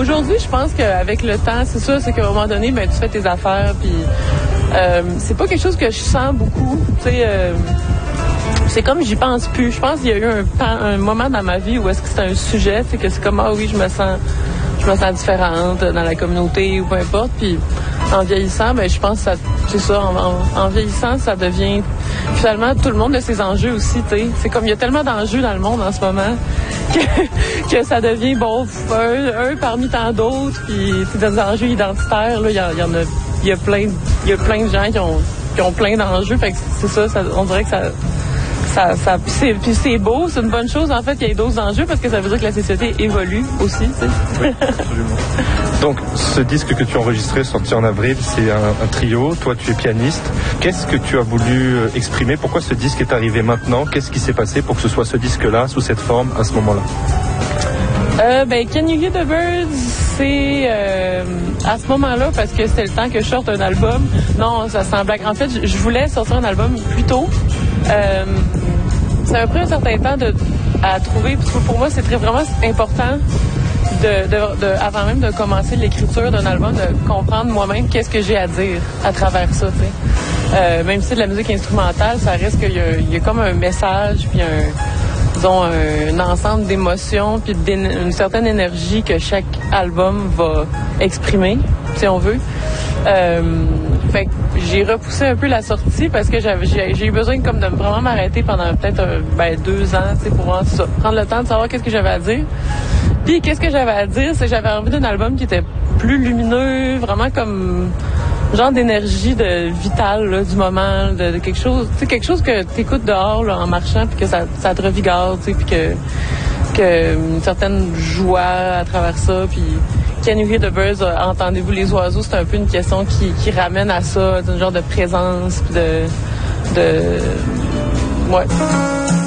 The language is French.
Aujourd'hui, je pense qu'avec le temps, c'est ça, c'est qu'à un moment donné, ben tu fais tes affaires, puis c'est pas quelque chose que je sens beaucoup, tu sais. C'est comme j'y pense plus. Je pense qu'il y a eu un moment dans ma vie où est-ce que c'est un sujet, c'est que c'est comme ah oui, je me sens différente dans la communauté ou peu importe. Puis en vieillissant, ben je pense que c'est ça. En vieillissant, ça devient finalement tout le monde a ses enjeux aussi. T'sais. C'est comme il y a tellement d'enjeux dans le monde en ce moment que ça devient bon un parmi tant d'autres. Puis des enjeux identitaires là, il y a plein de gens qui ont plein d'enjeux. Fait que c'est ça. On dirait que ça puis c'est beau, c'est une bonne chose en fait qu'il y ait d'autres enjeux parce que ça veut dire que la société évolue aussi. T'sais. Oui, absolument. Donc ce disque que tu as enregistré, sorti en avril, c'est un trio, toi tu es pianiste. Qu'est-ce que tu as voulu exprimer? Pourquoi ce disque est arrivé maintenant? Qu'est-ce qui s'est passé pour que ce soit ce disque-là, sous cette forme, à ce moment-là? Can You Hear the Birds, c'est à ce moment-là parce que c'était le temps que je sorte un album. Non, ça semblait. En fait, je voulais sortir un album plus tôt. Ça m'a pris un certain temps à trouver, parce que pour moi, c'est vraiment important avant même de commencer l'écriture d'un album, de comprendre moi-même qu'est-ce que j'ai à dire à travers ça, tu sais. Même si c'est de la musique instrumentale, ça reste qu'il y a comme un message, puis un ensemble d'émotions, puis une certaine énergie que chaque album va exprimer, si on veut. Fait que j'ai repoussé un peu la sortie parce que j'ai eu besoin comme de vraiment m'arrêter pendant peut-être 2 ans, tu sais, pour prendre le temps de savoir qu'est-ce que j'avais à dire. Puis qu'est-ce que j'avais à dire, c'est que j'avais envie d'un album qui était plus lumineux, vraiment comme genre d'énergie vitale là, du moment, de quelque chose, tu sais, quelque chose que t'écoutes dehors là, en marchant, puis que ça te revigore, tu sais, puis que une certaine joie à travers ça, puis Can You Hear the Birds, entendez-vous les oiseaux, c'est un peu une question qui ramène à ça, un genre de présence, puis ouais.